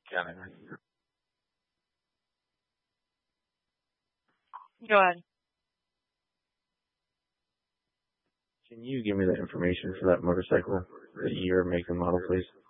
County. Go ahead. Can you give me the information for that motorcycle, the year, make, and model, please?